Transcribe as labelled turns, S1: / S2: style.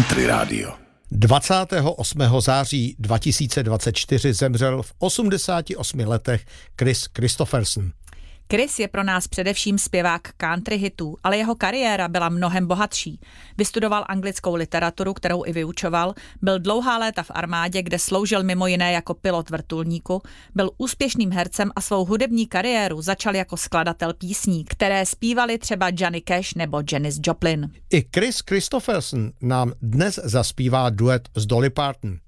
S1: Country Radio.
S2: 28. září 2024 zemřel v 88 letech Kris Kristofferson.
S3: Kris je pro nás především zpěvák country hitů, ale jeho kariéra byla mnohem bohatší. Vystudoval anglickou literaturu, kterou i vyučoval, byl dlouhá léta v armádě, kde sloužil mimo jiné jako pilot vrtulníku, byl úspěšným hercem a svou hudební kariéru začal jako skladatel písní, které zpívali třeba Johnny Cash nebo Janis Joplin.
S2: I Kris Kristofferson nám dnes zaspívá duet s Dolly Parton.